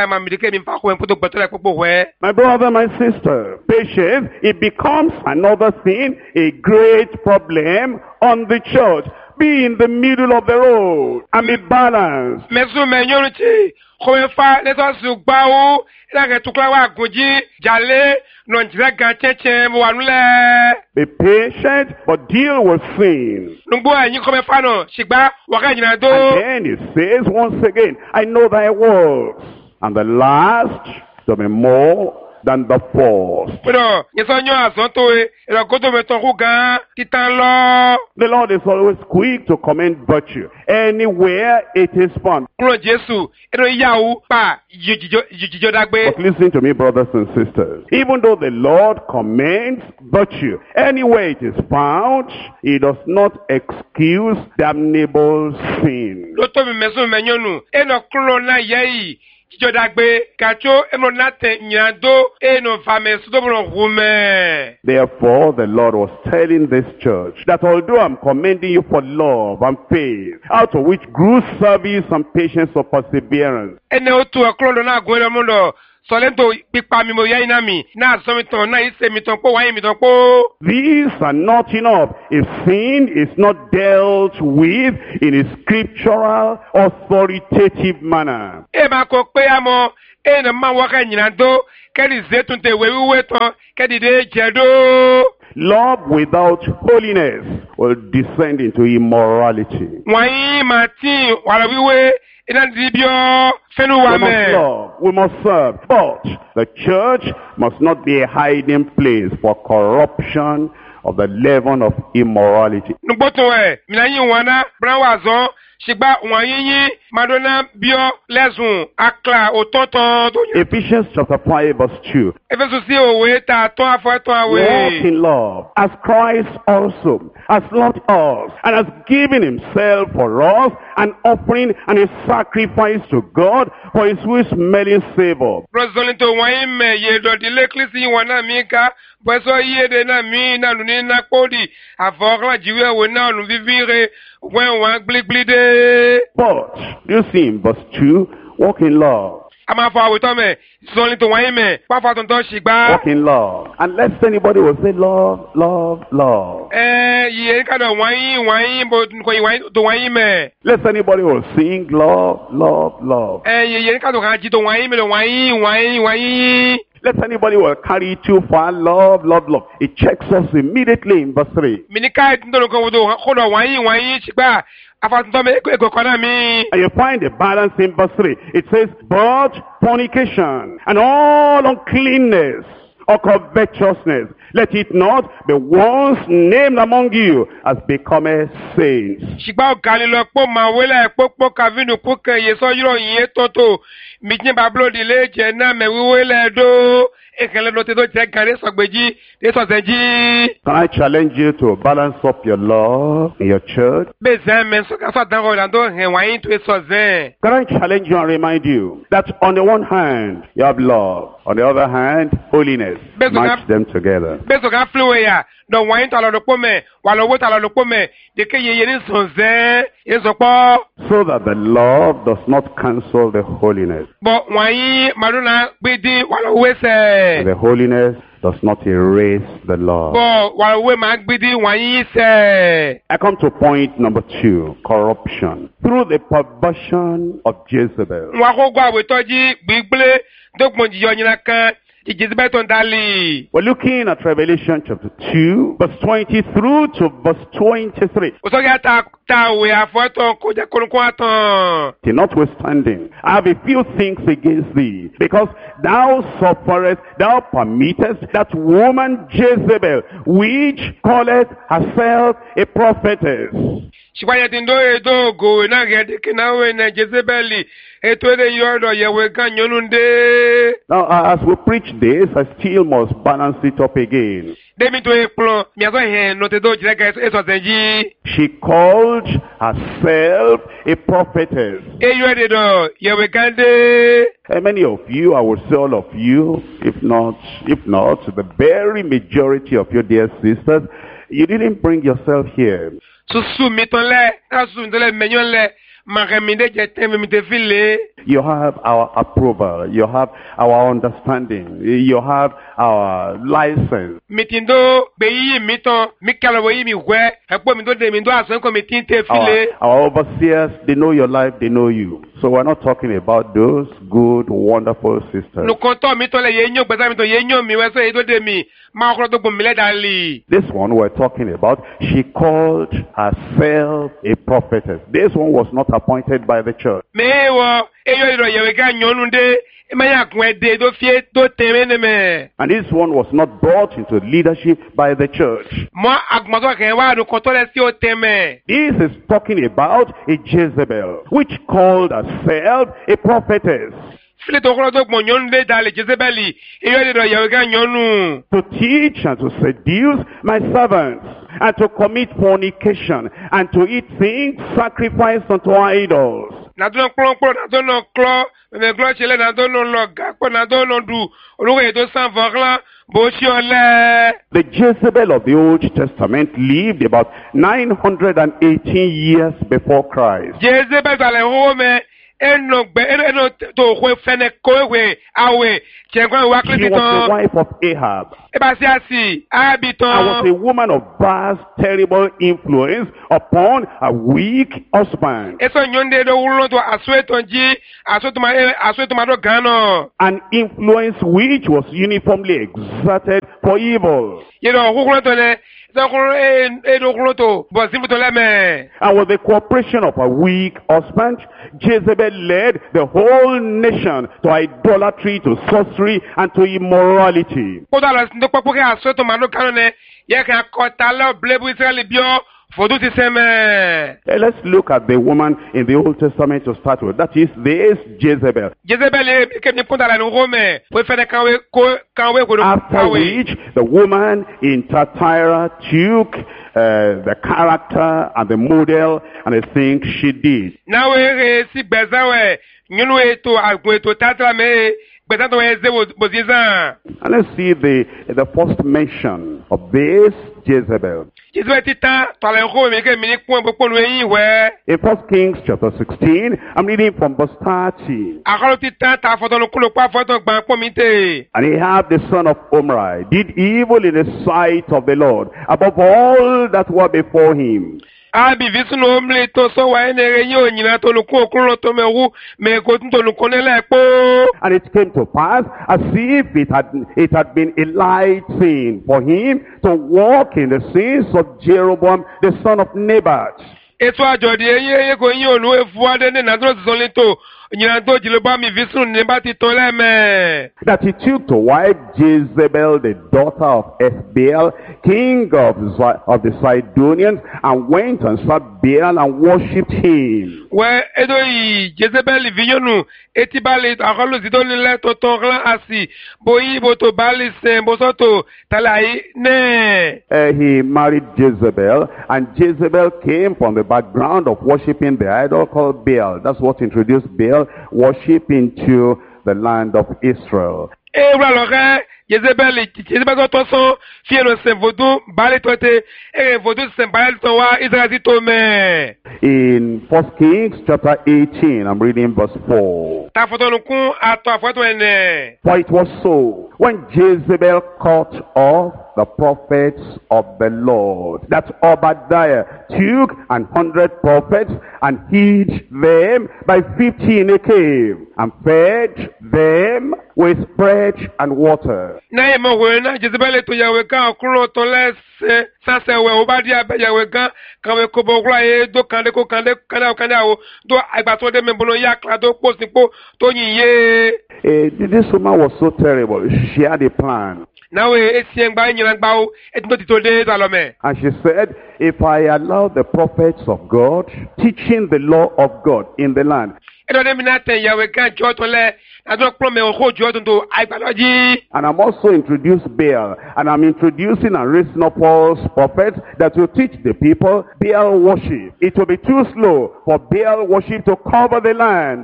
brother, my sister, patience, it becomes another thing, a great problem on the church. Be in the middle of the road and be balanced. Be patient, but deal with sin. And then it says once again, I know thy works, and the last to be more than the first. The Lord is always quick to commend virtue anywhere it is found. But listen to me, brothers and sisters. Even though the Lord commends virtue anywhere it is found, He does not excuse damnable sin. Jodagbe, Kacho, Emonate, Nyado, Eno Fame, Sudobro Hume. Therefore, the Lord was telling this church that although I'm commending you for love and faith, out of which grew service and patience or perseverance, Ene otu akrondo na gwele mundo. Solento pipa mi mo yaina mi. Na somiton na ise miton po wayin miton po. these are not enough. If sin is not dealt with in a scriptural, authoritative manner, E ma ko pe amo. E na ma waka nyinado. Kedi zetun te wewe ton. Kedi de jedo. love without holiness will descend into immorality. Wayin mati wala wiwe. Ina dibio fenu We must wame. love, we must serve, but the church must not be a hiding place for corruption of the leaven of immorality. Nuboto we. Mina yin wana. Bran wazon. Shigba wayin Madonna bio lesun. Akla otonton. Ephesians chapter 5 verse 2. Efesu si owe ta ton afo ton Walk awe. in love, as Christ also has loved us and has given himself for us, an offering and a sacrifice to God for his sweet-smelling savor. Rosolinto wayin me ye do dile klisi wana mika. Bweso ye de na mi na nuni na kodi. Avogla jiwe we na nu vivire. Wen wan gbliglide. But, you see in verse 2, walk in love, Ama fa we to me. Solinto wayin me. Pa fa ton to shigba. walk in love. Unless anybody will say love, love, love. Ye ka do wayin bo ko wayin to wayin me. Unless anybody will sing love, love, love. Ye ka do kan ji to wayin me lo wayin. Let anybody will carry it too far, love, love, love. It checks us immediately in verse 3. Minika ndo ko do wayin shigba. Afa ton me ko kona mi. And you find a balance in verse 3. It says, but fornication and all uncleanness or covetousness, let it not be once named among you as becometh saints. Shigba galilo po mawela po kavinu po ke yeso yiro yin toto. Mijin bablo dile je na me wiwele do. Ekele no te do je gare sogbeji, de soseji. Can I challenge you to balance up your love in your church? Bezen men so ka so dan ro lando hen wayin to sozen. Can I challenge you and remind you that on the one hand, you have love. On the other hand, holiness. Beso Match them together. Beso ka fluwe ya. Do wayin to lo po me, walo wo ta lo po me. De ke ye ni sozen, ye so po. So that the love does not cancel the holiness. Bo wayin maruna gbedi walo we se. The holiness does not erase the love. Bo walo we ma gbedi wayin se. I come to point number 2, corruption. Through the perversion of Jezebel. Wa ko gwa we toji gbigble dogbon jiyo nyina kan. Jezebel ton dali. We're looking at Revelation chapter 2, verse 20 through to verse 23. Osoga ta we afoto ko je korun ko atan. Notwithstanding, I have a few things against thee, because thou sufferest, thou permittest that woman Jezebel, which calleth herself a prophetess. Shikwaye tindo edo go na gede kinawe na Jezebel. Eto de yodo yewe kan nyonunde. Now, as we preach this, I still must balance it up again. Demi to e plan, mi aso hen no te do jirega eso senji. She called herself a prophetess. E yo de do yewe kande. And many of you, I would say all of you, if not, the very majority of your dear sisters, you didn't bring yourself here. Susu mitonle, asu mitonle menyon le. You have our approval. You have our understanding. You have our license. Our overseers, they know your life, they know you. So we're not talking about those good, wonderful sisters. This one we're talking about, she called herself a prophetess. This one was not appointed by the church. And this one was not brought into leadership by the church. This is talking about a Jezebel, which called herself a prophetess. File to kolo to gbon nyonu de dale Jezebeli. Iyo de do yawe ga nyonu. To teach and to seduce my servants, and to commit fornication, and to eat things sacrificed unto idols. Na do klo na do no klo, me klo chele na do no loga, ko na do no du. Olugo e do san vogla, bo si ole. The Jezebel of the Old Testament lived about 918 years before Christ. Jezebel dale home eno to kwe fene kowe awe chengwa wa She was the wife of Ahab, Ebasiasi and was a woman of vast, terrible influence upon a weak husband. Eso nyonde do wulo to asweto ma do gano. An influence which was uniformly exerted for evil. Yedo wulo to ne so do wulo to bo simbu to leme. And with the cooperation of a weak husband, Jezebel led the whole nation to idolatry, to sorcery, and to immorality. Ko da la ndo popo ke asweto ma do gano ne ye ka ko ta lo blebu Israel bio fodu ti seme. Let's look at the woman in the Old Testament to start with. That is this Jezebel. Jezebel ke ni konda la no Rome po fene kanwe ko do After which the woman in Thyatira took the character and the model and the things she did. Now we si bezawe nyunu eto agun eto tatra me bezato eze bozizan. And let's see the first mention of this Jezebel. Jezebel tita tole ko me ke mini kun bo ponu yin we. In 1 Kings chapter 16, I'm reading from verse 30. Akolo tita ta foto no kulo pa foto gban po mi te. And Ahab the son of Omri did evil in the sight of the Lord above all that were before him. Abi visu no mle to so wa enere yin onyina to lu kun okulo to mewu me ko tun to lu kun le po. And it came to pass as if it had been a light thing for him to walk in the sins of Jeroboam the son of Nebat. Eto ajodi eye ko yin olu efu ade ne na do so le to nyina to jiloba mi visu ne ba ti to le me. That he took to wife Jezebel, the daughter of Ethbaal, king of the Sidonians, and went and served Baal and worshipped him. We edo yi Jezebel viyonu eti bali akolo zidoni le to tongla asi boyi boto bali se bosoto talai ne. He married Jezebel, and Jezebel came from the background of worshipping the idol called Baal. That's what introduced Baal worship into the land of Israel. Jezebel to so fiero se vodu bali tote vodu se bali to wa Israel to me. In 1 Kings chapter 18, I'm reading verse 4. Ta foto no kun ato afoto ene. For it was so, when Jezebel cut off the prophets of the Lord, that Obadiah took 100 prophets and hid them by 50 in a cave, and fed them with bread and water. Na emo wena Jezebel to yawe kan okulo to lese sase we Obadiah be yawe kan we ko bogla e do kande ko kande o do agba to de membono yakla do posinpo to yiye. This woman was so terrible. She had a plan. Now and she said, if I allow the prophets of God teaching the law of God in the land, and I'm also introducing Baal, and I'm introducing and raising up false prophets that will teach the people Baal worship. It will be too slow for Baal worship to cover the land.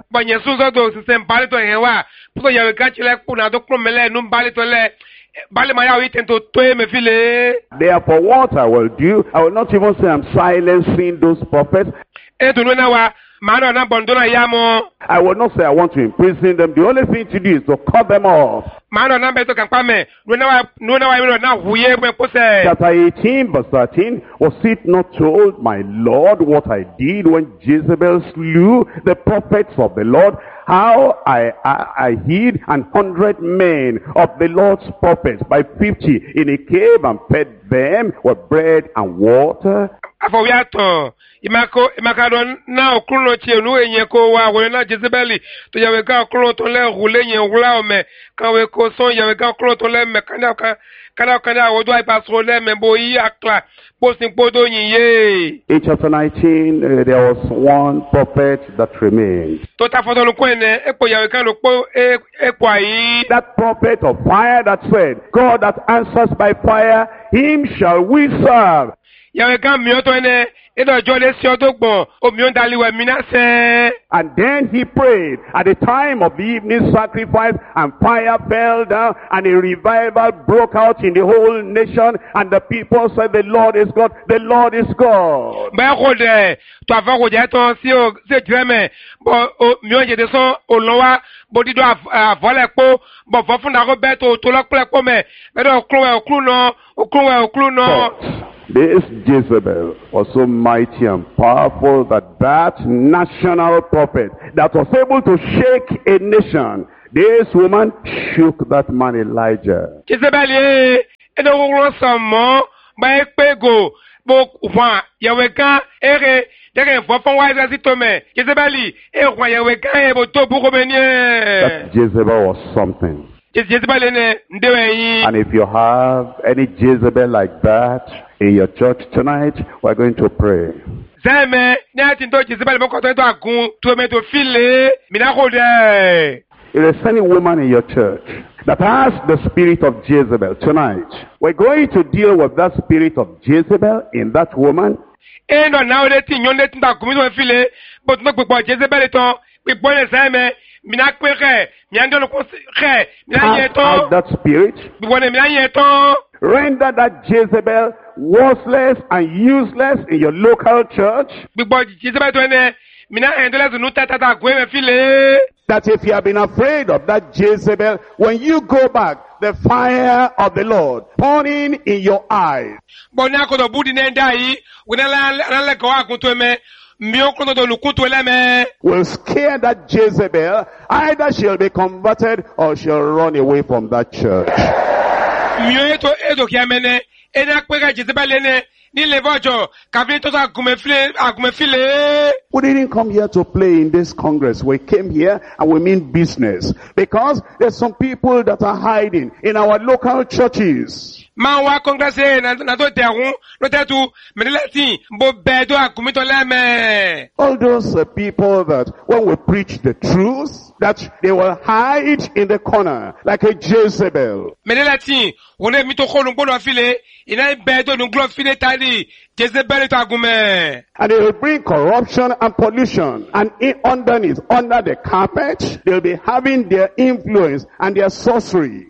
Therefore, what I will do, I will not even say I'm silencing those prophets. I will not say I want to imprison them. The only thing to do is to cut them off. Chapter 18, verse 13, was it not told, my Lord, what I did when Jezebel slew the prophets of the Lord? How I hid 100 men of the Lord's prophets by 50 in a cave and fed them with bread and water? afowiaton imakado na okruno chi enu enye ko wa wo na Jezebeli to yawe ga okruno to le rule yen wula o me kan we ko son yawe ga okruno to le me kana wo do ai pasro le me bo yi akla bo sin podo yin ye. In chapter 19, there was one prophet that remained. To ta fodo lu ko ene epo yawe kan lo po epo ayi. That prophet of fire that said, God that answers by fire, him shall we serve. Yawe kan mi o to ene edo jole si odogbon o mi o daliwe mi na se. And then he prayed at the time of the evening sacrifice, and fire fell down, and a revival broke out in the whole nation, and the people said, the Lord is God, the Lord is God. Ba ko de to afa ko je ton si o se jeme bo mi o je de so olowa bo dido avole po bo fo fun na ko be to lokple po me be do okru no. This Jezebel was so mighty and powerful that national prophet that was able to shake a nation, this woman shook that man Elijah. Jezebel edo ro samo ba pego bo wa yawe kan ere dere fo fon wa za si to me Jezebel wa yawe kan e bo to bu ko menye. That Jezebel was something. And if you have any Jezebel like that in your church tonight, we're going to pray. If there's any woman in your church that has the spirit of Jezebel tonight, we're going to deal with that spirit of Jezebel in that woman. Have that spirit. Render that Jezebel worthless and useless in your local church. That if you have been afraid of that Jezebel, when you go back, the fire of the Lord burning in your eyes. Will scare that Jezebel. Either she'll be converted or she'll run away from that church. We didn't come here to play in this Congress. We came here and we mean business. Because there's some people that are hiding in our local churches. All those people that when we preach the truth, that they will hide in the corner like a Jezebel. And they will bring corruption and pollution, and underneath, under the carpet, they'll be having their influence and their sorcery.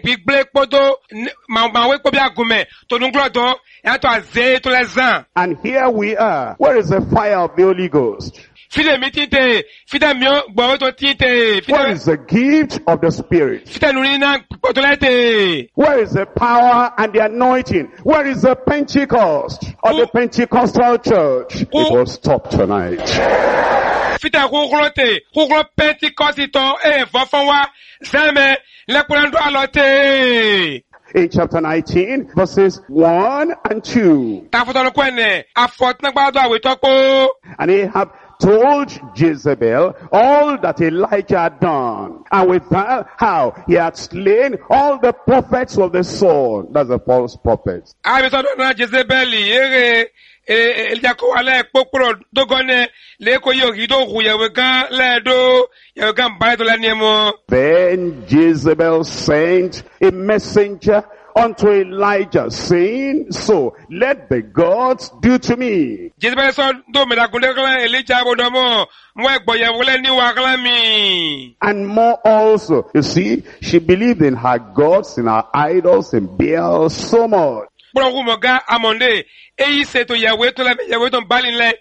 And here we are. Where is the fire of the Holy Ghost? What is the gift of the Spirit? Where is the power and the anointing? Where is the Pentecost of the Pentecostal church? It will stop tonight. In chapter 19, verses 1 and 2. And Ahab told Jezebel all that Elijah had done, and with that, how he had slain all the prophets of the sword. That's the false prophets. Then Jezebel sent a messenger unto Elijah, saying, so let the gods do to me. And more also. You see, she believed in her gods, in her idols, in Baal so much.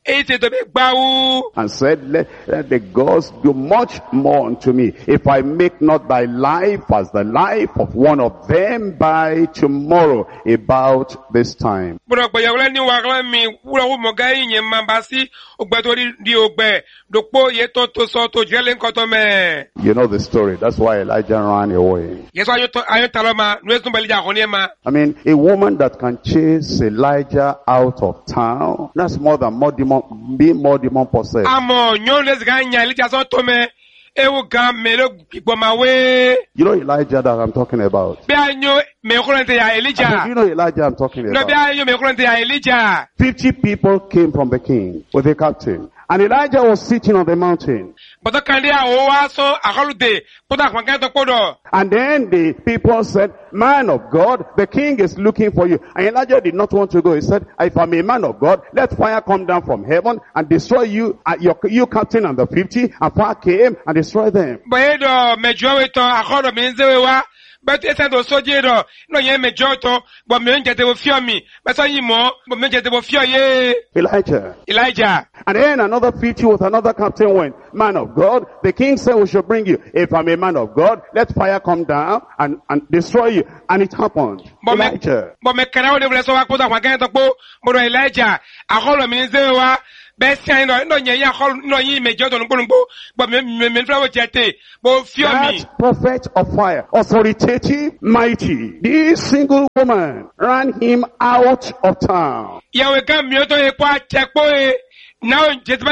èyí tí tó bí gbáwú. and said, let the gods do much more unto me, if I make not thy life as the life of one of them by tomorrow about this time. Bùrọ̀ gbẹ̀yàwó lẹ́ni wàhálà mi wúrọ̀ wù mọ̀gá yìnyín máa bá sí ògbẹ́ tó di ògbẹ́ dòpó yẹ tó sọ tó jẹ́lé nǹkan tó mẹ́. You know the story. That's why Elijah ran away. Yẹ́sọ́ ayọ́ talọ́ ma nùwé tún bẹ̀lẹ̀ jà kọ́ ní ẹ̀ ma. I mean, a woman that can chase Elijah out of town, that's more than being more demon possessed. Àmọ̀ nyɔnu lè zika nya Elijah sọ tó mẹ́ ewu gan mẹ́lẹ́ gbọ̀màwé. You know Elijah that I'm talking about? Bí a nyɔ mẹ́kúrọ̀ ntẹ̀ ya Elijah. You know Elijah I'm talking Nọ bí about? a nyɔ mẹ́kúrọ̀ ntẹ̀ ya Elijah. 50 people came from the king with a captain. And Elijah was sitting on the mountain. Bọ́tọ̀ kan dé àwọn wá sọ àkọlùdè kótó àkànkẹ́ tó kódọ̀. And then the people said, man of God, the king is looking for you. And Elijah did not want to go. He said, if I'm a man of God, let fire come down from heaven and destroy you, you captain and the 50. And fire came and destroyed them. Bọ́yé dọ̀ mẹjọ́ wẹ̀ tán àkọ́dọ̀ mi ń zéwé wá. Bẹ́ẹ̀ ẹsẹ̀ tó sójú dọ̀ náà yẹn mẹjọ́ tán bọ̀ mi ń jẹ́ tẹ́wọ́ fíọ́ mi. Bẹ́ẹ̀ sọ yìí mọ́ bọ̀ mi ń jẹ́ tẹ́wọ́ fíọ́ yé. Elijah. And then another 50 with another captain went, man of God, the king said we should bring you. If I'm a man of God, let fire come down and destroy you. And it happened. Elijah. Bọ̀ mẹkẹrẹ wo ni wọlé sọ wá kótó àkànkẹ́ tó kó bọ̀dọ̀ Elijah àkọ́dọ̀ mi ń zéwé wá. Bẹ́ẹ̀ sẹ́yìn náà yẹn yẹn àkọ́dọ̀ náà yín mẹjọ́ tó ń gbóngbó bọ̀ mi fúláwọ̀ jẹ́ tè bọ̀ fíọ́ mi. That prophet of fire, authoritative, mighty, this single woman ran him out of town. Yàwé kan mi ó tó yẹ kó àtẹ̀kpó yẹ. Now,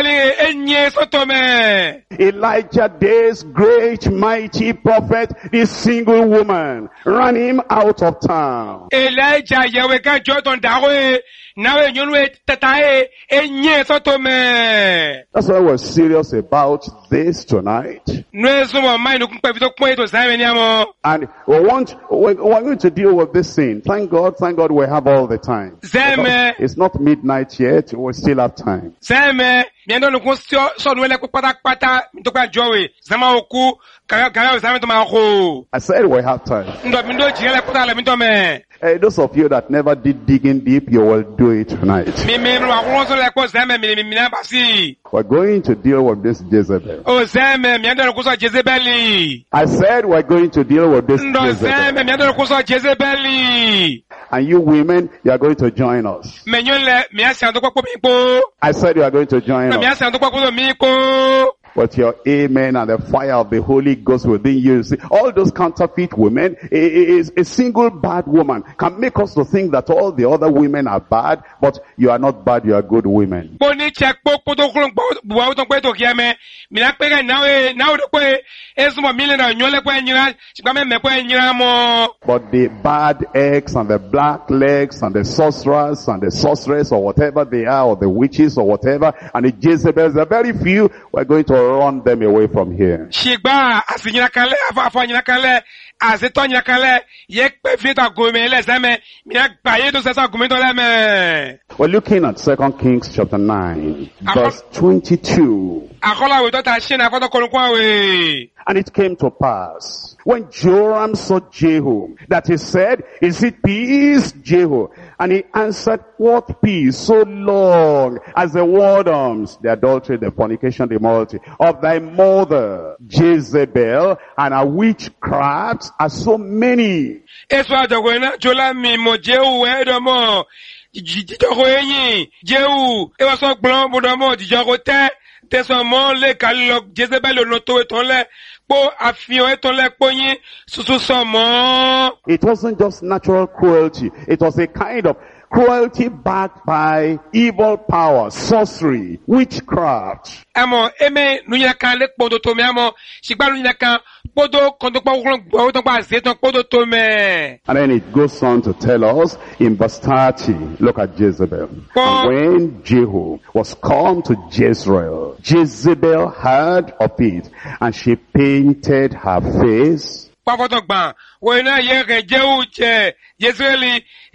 Elijah, this great mighty prophet, this single woman, ran him out of town. Elijah, Yahweh, God, Jordan, Dawe, now you know Tatae, and yes, Otome. That's why we're serious about this tonight. No, some mind to point to Simon Yamo. And we're going to deal with this sin. Thank God, we have all the time. It's not midnight yet, we still have time. Zeme, miendo no kustio, so nuele kupata, mitoka jowe, zama oku, kaya zame to mako. I said we have time. Mindo jile kuta le mitome. Hey, those of you that never did digging deep, you will do it tonight. We're going to deal with this Jezebel. Oh, Zeme, miendo no kusa Jezebeli. I said we're going to deal with this Jezebel. Zeme, miendo no kusa Jezebeli. And you women, you are going to join us. I said you are going to join us. With your amen and the fire of the Holy Ghost within you. See, all those counterfeit women, a single bad woman can make us to think that all the other women are bad, but you are not bad, you are good women. But the bad eggs and the black legs and the sorcerers and the sorceress or whatever they are, or the witches or whatever, and the Jezebels are very few. We're going to run them away from here. We're looking at 2 Kings chapter 9, verse 22. And it came to pass, when Joram saw Jehu, that he said, is it peace, Jehu? And he answered, what peace? So long as the whoredoms, the adultery, the fornication, the immorality of thy mother Jezebel, and her witchcrafts are so many. It wasn't just natural cruelty. It was a kind of cruelty backed by evil power, sorcery, witchcraft. And then it goes on to tell us in verse 30, look at Jezebel. And when Jehu was come to Jezreel, Jezebel heard of it, and she painted her face.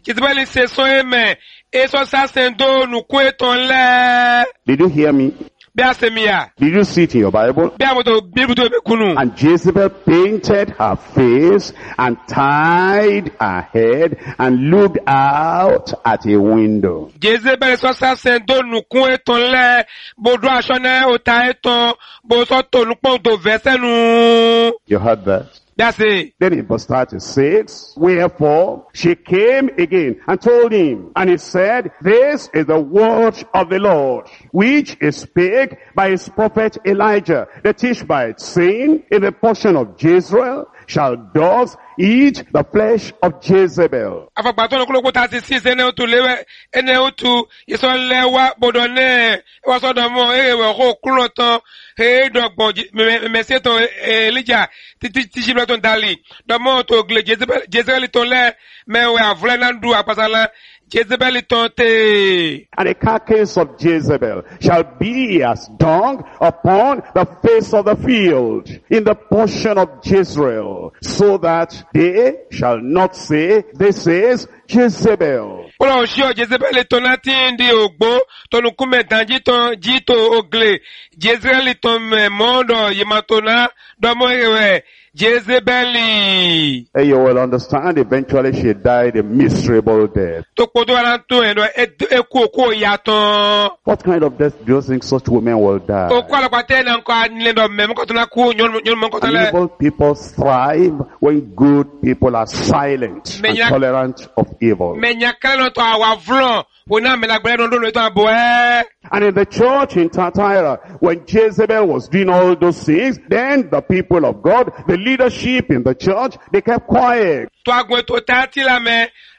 Did you hear me? Bí a ṣe mi yà. Did you see it in your Bible? Bí a mo tó Bíbélì tó mi kunu. And Jezebel painted her face and tied her head and looked out at a window. Jezebel sọ́sá sẹ́ńdó nùkún ètò ńlẹ̀. Bòdó aṣọ náà ó ta ètò. Bò sọ́tò nùpọ̀ tó vẹ́ sẹ́nu. You heard that? That's it. Then in verse 36, wherefore she came again and told him, and he said, this is the word of the Lord, which is spake by his prophet Elijah the Tishbite, saying, in the portion of Jezreel shall dogs eat the flesh of Jezebel. Afọ̀gbàtọ́ ní kúlókù 36 ẹni ó tu léwẹ́ ẹni ó tu ìsọ̀lẹ́wà gbọdọ̀ náà wọ́n sọ́dọ̀ mọ́ ẹ̀wẹ̀ ọkọ̀ kúrò tán ẹ̀ẹ́dọ̀gbọ̀n mẹ̀sí tán Elijah títí tíṣí lọ́tọ̀ dálì dọ̀mọ́ tó gilẹ̀ Jezebel tó lẹ́ mẹ́wẹ́ àfúlẹ́ náà dùn àpàsálà Jezebel tó tẹ̀. And the carcass of Jezebel shall be as dung upon the face of the field in the portion of Jezreel, so that they shall not say, this is Jezebel. Kúlọ̀ ṣíọ̀ Jezebel tó náà tí ń di ògbó tó nu kúmẹ̀ tán jíto ògìlẹ̀ Jezebel tó mẹ́mọ́dọ̀ yìmọ̀tò náà dọ́mọ́ ẹ̀wẹ̀ Jezebel. And you will understand, eventually she died a miserable death. Tó kpọ́dọ̀ ara tó ẹ̀ lọ ẹ̀kú òkú ìyàtọ̀. What kind of death do you think such women will die? Òkú àlọ́pàá náà kọ́ nílẹ̀ mẹ́mú kọ́tún náà kú nyọ́nù mọ́ kọ́tún lẹ̀. Evil people thrive when good people are silent and tolerant of evil. Mẹ̀nyà kẹ́lẹ́ náà tó àwà fúlọ̀ wọ́n náà mẹ́lá gbẹ́rẹ́ náà lónìí tó àbọ̀ ẹ́. And in the church in Thyatira, when Jezebel was doing all those things, then the people of God, the leadership in the church, they kept quiet. Tó àgùn ètò tààtì la mẹ́